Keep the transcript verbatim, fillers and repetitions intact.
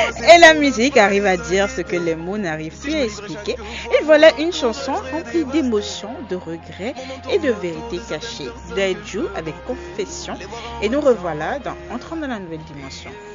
Et la musique arrive à dire ce que les mots n'arrivent plus à expliquer. Et voilà une chanson remplie d'émotions, de regrets et de vérités cachées. Daiju avec Confession. Et nous revoilà dans Entrant dans la nouvelle dimension.